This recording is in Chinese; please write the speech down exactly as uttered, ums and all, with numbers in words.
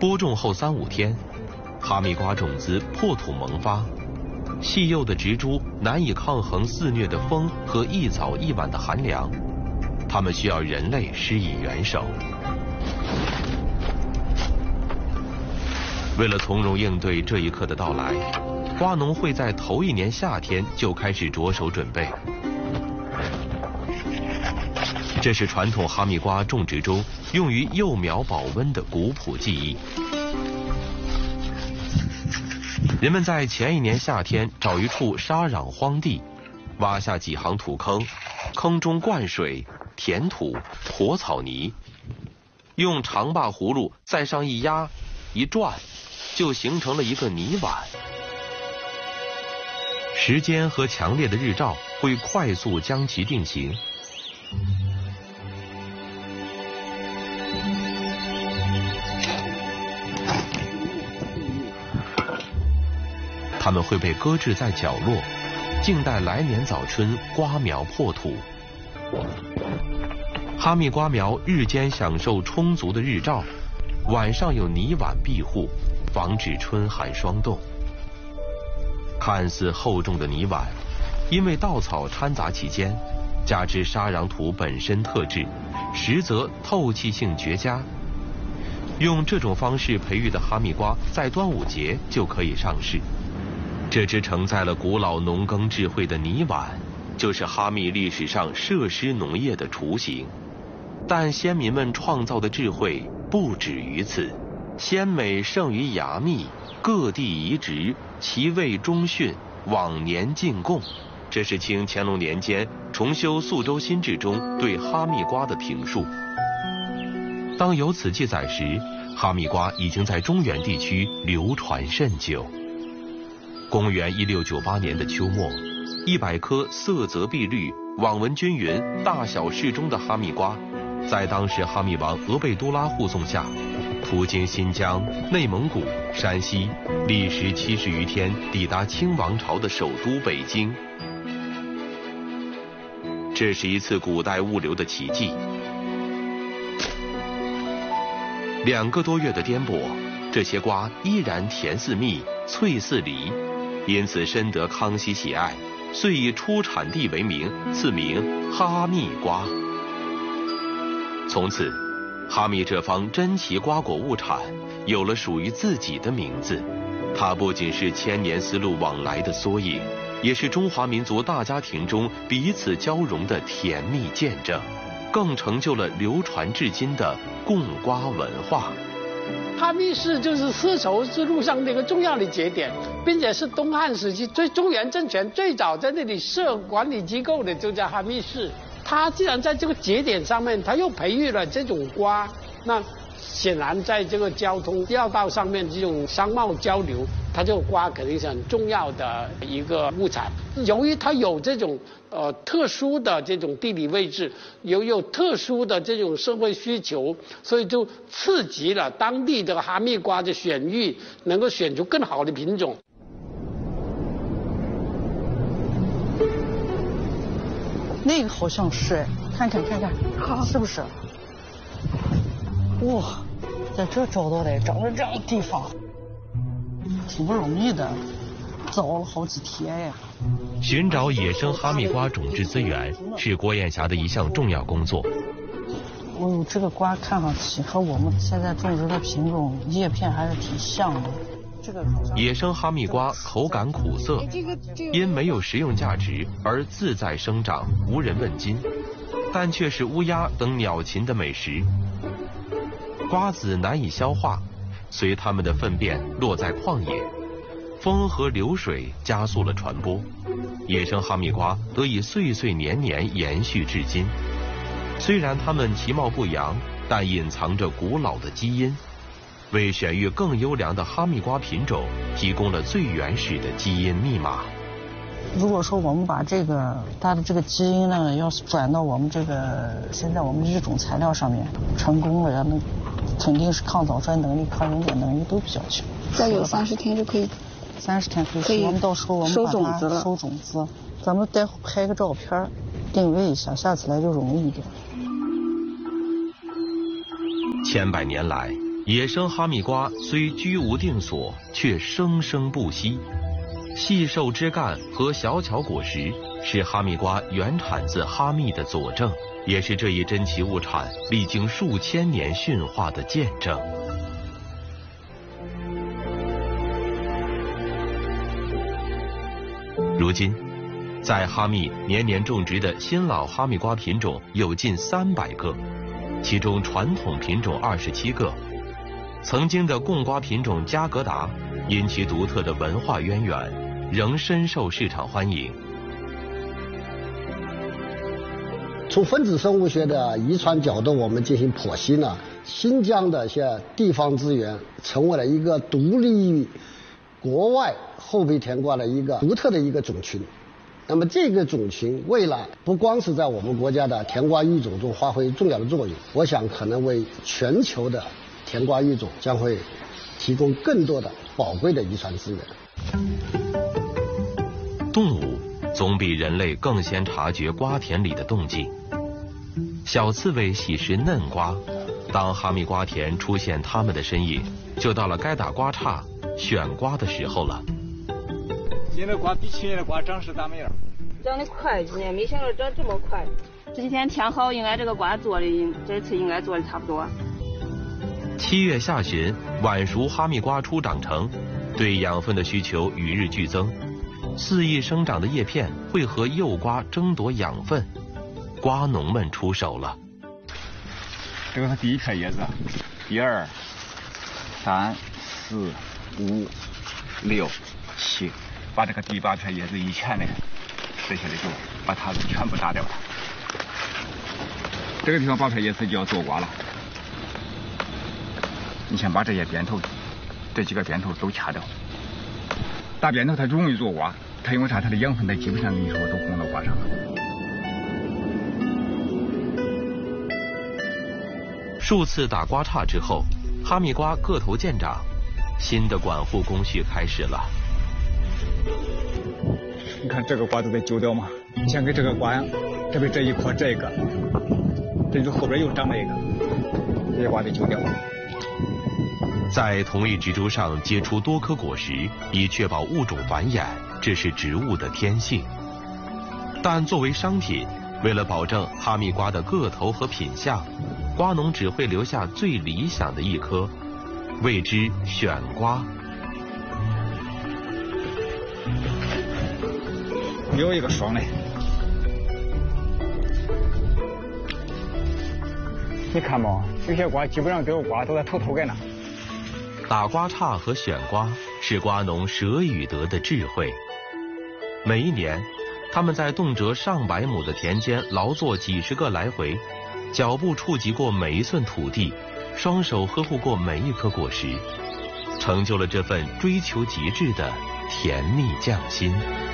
播种后三五天，哈密瓜种子破土萌发，细幼的植株难以抗衡肆虐的风和一早一晚的寒凉，它们需要人类施以援手。为了从容应对这一刻的到来，瓜农会在头一年夏天就开始着手准备。这是传统哈密瓜种植中用于幼苗保温的古朴技艺。人们在前一年夏天找一处沙壤荒地，挖下几行土坑，坑中灌水、填土、和草泥，用长把葫芦在上一压一转，就形成了一个泥碗。时间和强烈的日照会快速将其定型。它们会被搁置在角落，静待来年早春瓜苗破土。哈密瓜苗日间享受充足的日照，晚上有泥碗庇护，防止春寒霜冻。看似厚重的泥碗，因为稻草掺杂其间，加之沙壤土本身特质，实则透气性绝佳。用这种方式培育的哈密瓜，在端午节就可以上市。这只承载了古老农耕智慧的泥碗，就是哈密历史上设施农业的雏形。但先民们创造的智慧不止于此，鲜美胜于雅密，各地移植，其味中逊，往年进贡。这是清乾隆年间重修《肃州新志》中对哈密瓜的评述。当有此记载时，哈密瓜已经在中原地区流传甚久。公元一六九八年的秋末，一百颗色泽碧绿、网纹均匀、大小适中的哈密瓜，在当时哈密王额贝都拉护送下，途经新疆、内蒙古、山西，历时七十余天，抵达清王朝的首都北京。这是一次古代物流的奇迹。两个多月的颠簸，这些瓜依然甜似蜜，脆似梨。因此深得康熙喜爱，遂以出产地为名，赐名哈密瓜。从此，哈密这方珍奇瓜果物产有了属于自己的名字。它不仅是千年丝路往来的缩影，也是中华民族大家庭中彼此交融的甜蜜见证，更成就了流传至今的贡瓜文化。 哈密市就是丝绸之路上的一个重要的节点，并且是东汉时期最中原政权最早在那里设管理机构的就叫哈密市。它既然在这个节点上面，它又培育了这种瓜，那显然在这个交通要道上面这种商贸交流，它这个瓜肯定是很重要的一个物产。由于它有这种呃特殊的这种地理位置，有有特殊的这种社会需求，所以就刺激了当地的哈密瓜的选育，能够选出更好的品种。 那个好像是哎，看看看看，是不是？哇，在这找到的，长在这样的地方，挺不容易的，找了好几天呀。 寻找野生哈密瓜种质资源是郭艳霞的一项重要工作。 哦呦，这个瓜看上去和我们现在种植的品种叶片还是挺像的。这个野生哈密瓜口感苦涩，因没有食用价值而自在生长，无人问津，但却是乌鸦等鸟禽的美食。瓜子难以消化，随它们的粪便落在旷野，风和流水加速了传播，野生哈密瓜得以岁岁年年延续至今。虽然它们其貌不扬，但隐藏着古老的基因，为选育更优良的哈密瓜品种提供了最原始的基因密码。 如果说我们把这个它的这个基因呢，要是转到我们这个现在我们日种材料上面，成功了，那肯定是抗早衰能力、抗溶解能力都比较强。 再有三十天就可以， 三十天可以，可以我们到时候我们收种子了， 收种子。咱们待会拍个照片，定位一下，下次来就容易一点。 千百年来， 野生哈密瓜虽居无定所，却生生不息。细瘦枝干和小巧果实是哈密瓜原产自哈密的佐证，也是这一珍奇物产历经数千年驯化的见证。如今，在哈密年年种植的新老哈密瓜品种有近三百个，其中传统品种二十七个。曾经的贡瓜品种加格达，因其独特的文化渊源，仍深受市场欢迎。 从分子生物学的遗传角度，我们进行剖析呢，新疆的一些地方资源成为了一个独立于国外后备甜瓜的一个独特的一个种群。那么这个种群未来不光是在我们国家的甜瓜育种中发挥重要的作用，我想可能为全球的甜瓜育种将会提供更多的宝贵的遗传资源。 动物总比人类更先察觉瓜田里的动静。小刺猬喜食嫩瓜，当哈密瓜田出现它们的身影，就到了该打瓜叉选瓜的时候了。 今年的瓜比去年的瓜长势咋么样？ 长得快，今年没想到长这么快。这几天天好，应该这个瓜做的，这次应该做的差不多。 七月下旬，晚熟哈密瓜初长成，对养分的需求与日俱增，肆意生长的叶片会和幼瓜争夺养分，瓜农们出手了。 这个是第一片叶子，一二三四五六七，把这个第八片叶子以前的这些的就把它全部打掉了。这个地方八片叶子就要做瓜了。你先把这些边头，这几个边头都掐掉。大边头它容易做瓜，它因为啥？它的养分它基本上跟你说都供到瓜上了。 数次打瓜叉之后，哈密瓜个头渐长，新的管护工序开始了。 你看这个瓜都得揪掉嘛，你先给这个瓜呀，特别这一颗这个，这就后边又长了一个，这些瓜得揪掉。 在同一植株上结出多颗果实，以确保物种繁衍，这是植物的天性。但作为商品，为了保证哈密瓜的个头和品相，瓜农只会留下最理想的一颗，谓之选瓜。 有一个双嘞，你看嘛，有些瓜基本上这个瓜都在头头盖呢。 打瓜叉和选瓜是瓜农舍与得的智慧。每一年，他们在动辄上百亩的田间劳作几十个来回，脚步触及过每一寸土地，双手呵护过每一颗果实，成就了这份追求极致的甜蜜匠心。